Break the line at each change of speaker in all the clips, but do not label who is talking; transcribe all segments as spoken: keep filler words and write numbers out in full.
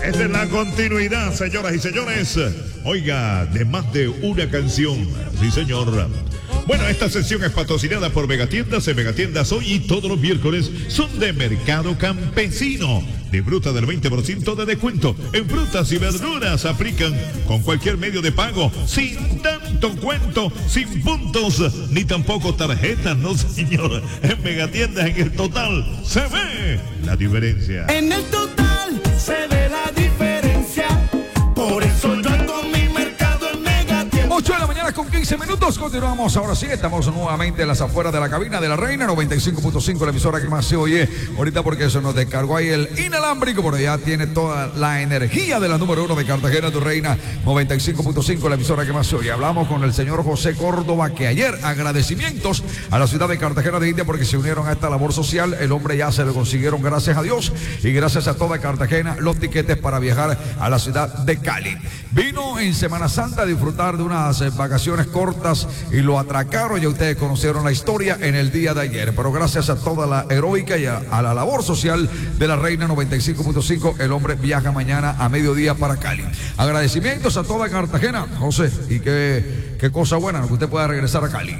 Esta es la continuidad, señoras y señores. Oiga, de más de una canción. Sí, señor. Bueno, esta sesión es patrocinada por Megatiendas. En Megatiendas hoy y todos los miércoles son de Mercado Campesino. Disfruta del veinte por ciento de descuento en frutas y verduras. Aplican con cualquier medio de pago, sin tanto cuento, sin puntos, ni tampoco tarjetas, no señor. En Megatiendas, en el total, se ve la diferencia.
En el total se ve la diferencia. Por eso yo con mi mercado en Megatiendas.
ocho de la mañana con quince minutos. Continuamos. Ahora sí, estamos nuevamente en las afueras de la cabina de la Reina noventa y cinco punto cinco, la emisora que más se oye ahorita, porque se nos descargó ahí el inalámbrico, pero ya tiene toda la energía de la número uno de Cartagena, tu Reina noventa y cinco punto cinco, la emisora que más se oye. Hablamos con el señor José Córdoba, que ayer agradecimientos a la ciudad de Cartagena de India porque se unieron a esta labor social. El hombre ya se lo consiguieron, gracias a Dios y gracias a toda Cartagena, los tiquetes para viajar a la ciudad de Cali. Vino en Semana Santa a disfrutar de unas vacaciones cortas y lo atracaron. Ya ustedes conocieron la historia en el día de ayer, pero gracias a toda la heroica y a, a la labor social de la Reina noventa y cinco punto cinco, el hombre viaja mañana a mediodía para Cali. Agradecimientos a toda Cartagena, José, y qué, qué cosa buena que usted pueda regresar a Cali.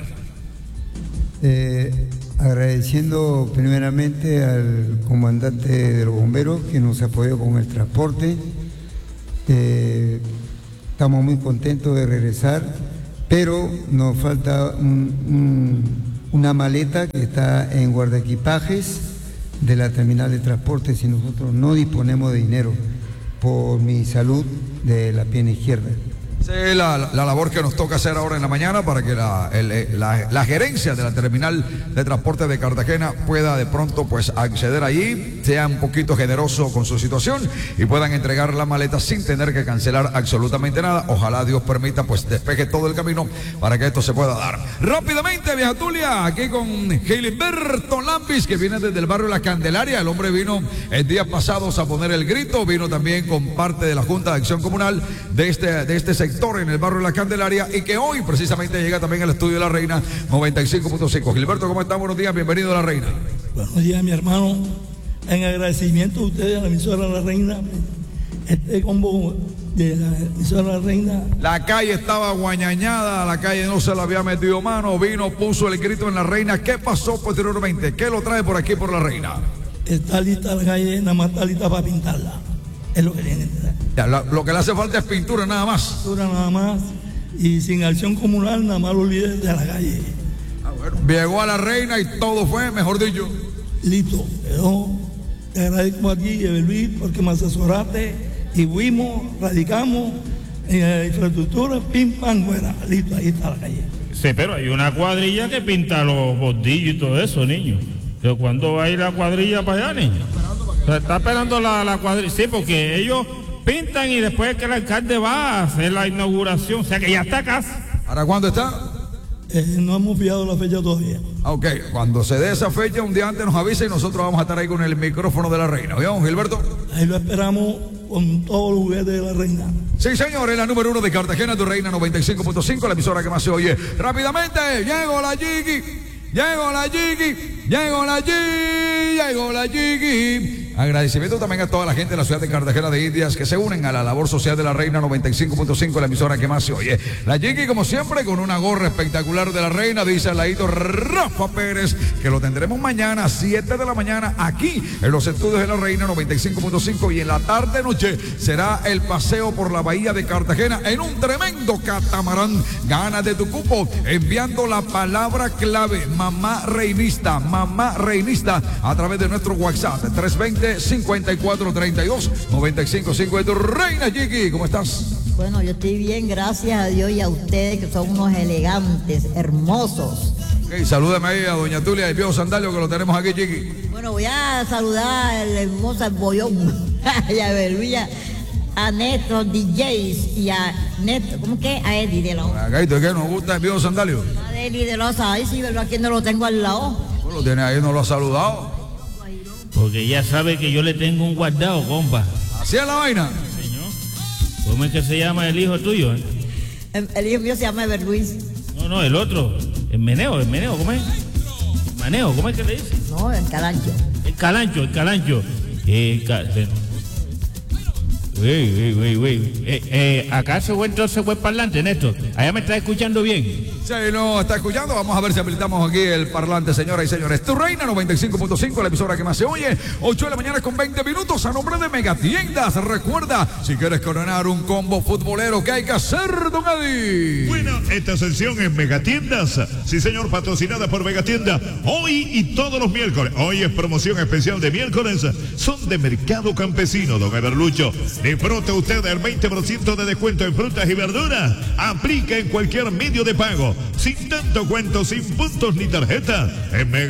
Eh, agradeciendo primeramente al comandante de los bomberos que nos apoyó con el transporte. Eh, estamos muy contentos de regresar, pero nos falta un, un, una maleta que está en guardaequipajes de la terminal de transporte, si nosotros no disponemos de dinero por mi salud de la pierna izquierda.
Sí, la, la, la labor que nos toca hacer ahora en la mañana para que la, el, la, la gerencia de la terminal de transporte de Cartagena pueda de pronto pues acceder allí, sea un poquito generoso con su situación y puedan entregar la maleta sin tener que cancelar absolutamente nada. Ojalá Dios permita pues despeje todo el camino para que esto se pueda dar. Rápidamente, vieja Tulia, aquí con Gilberto Lampis, que viene desde el barrio La Candelaria. El hombre vino el día pasado a poner el grito, vino también con parte de la Junta de Acción Comunal de este, de este sector en el barrio La Candelaria, y que hoy precisamente llega también al estudio de la Reina noventa y cinco punto cinco. Gilberto, ¿cómo estás? Buenos días, bienvenido a la Reina.
Buenos días, mi hermano. En agradecimiento a ustedes, a la emisora La Reina, este combo de la emisora La Reina.
La calle estaba guañañada, la calle no se la había metido mano, vino, puso el grito en la Reina. ¿Qué pasó posteriormente? ¿Qué lo trae por aquí por la Reina?
Está lista la calle, nada más está lista para pintarla. Es lo que tiene.
Ya, lo, lo que le hace falta es pintura nada más.
Pintura nada más. Y sin acción comunal, nada más los líderes de la calle.
Ah, bueno. Llegó a la Reina y todo fue, mejor dicho.
Listo. Pero te agradezco aquí, Evelví, porque me asesoraste y fuimos, radicamos en la infraestructura, pim, pam, fuera. Listo, ahí está la calle.
Sí, pero hay una cuadrilla que pinta los bordillos y todo eso, niño. Pero ¿cuándo va a ir la cuadrilla para allá, niño? O sea, está esperando la, la cuadrilla. Sí, porque ellos pintan y después que el alcalde va a hacer la inauguración. O sea que ya está casi.
¿Para cuándo está?
Eh, no hemos fijado la fecha todavía.
Ok, cuando se dé esa fecha, un día antes nos avisa y nosotros vamos a estar ahí con el micrófono de la Reina. ¿Oíamos, Gilberto?
Ahí lo esperamos con todos los juguetes de la Reina.
Sí, señor, es la número uno de Cartagena, tu Reina noventa y cinco punto cinco, la emisora que más se oye. Rápidamente, llegó la Jiggy, llegó la Jiggy, llegó la Jiggy, llegó la Jiggy. Agradecimiento también a toda la gente de la ciudad de Cartagena de Indias que se unen a la labor social de la Reina noventa y cinco punto cinco, la emisora que más se oye. La Jiggy, como siempre, con una gorra espectacular de la Reina, dice al ladito Rafa Pérez, que lo tendremos mañana a siete de la mañana aquí en los estudios de la Reina noventa y cinco punto cinco, y en la tarde noche será el paseo por la bahía de Cartagena en un tremendo catamarán. Gana de tu cupo enviando la palabra clave mamá reinista, mamá reinista a través de nuestro WhatsApp tres dos cero, cincuenta y cuatro treinta y dos, noventa y cinco cinco de tu Reina. Jiggy, ¿cómo estás?
Bueno, yo estoy bien, gracias a Dios y a ustedes que son unos elegantes, hermosos.
Okay, salúdame ahí a doña Tulia y Viejo Sandalio, que lo tenemos aquí, Jiggy.
Bueno, voy a saludar al hermoso Bollón y a Belvilla, a Neto D Js y a Neto, ¿cómo que? A Eddie de la O.
Acá, ¿y qué nos gusta el Viejo Sandalio?
A Eddie de la O, ahí sí, ¿verdad? Aquí no lo tengo al lado.
Bueno, lo tiene ahí, no lo ha saludado.
Porque ya sabe que yo le tengo un guardado, compa.
¿Así es la vaina?
Señor. ¿Cómo es que se llama el hijo tuyo? Eh?
El, el hijo mío se llama Ever Luis.
No, no, el otro. El meneo, el meneo, ¿cómo es? El maneo, ¿cómo es que le dice?
No, el calancho.
El calancho, el calancho. El ca... Uy, uy, uy, uy. Eh, eh, ¿Acaso fue entonces buen parlante, Néstor? ¿Allá me está escuchando bien?
Sí, no está escuchando. Vamos a ver si habilitamos aquí el parlante, señoras y señores. Tu Reina noventa y cinco punto cinco, la emisora que más se oye. ocho de la mañana con veinte minutos a nombre de Megatiendas. Recuerda, si quieres coronar un combo futbolero, ¿qué hay que hacer, don Eddie?
Bueno, esta sección es Megatiendas. Sí, señor, patrocinada por Megatienda. Hoy y todos los miércoles. Hoy es promoción especial de miércoles. Son de Mercado Campesino, don Everlucho. Disfrute usted del veinte por ciento de descuento en frutas y verduras. Aplica en cualquier medio de pago. Sin tanto cuento, sin puntos ni tarjeta. En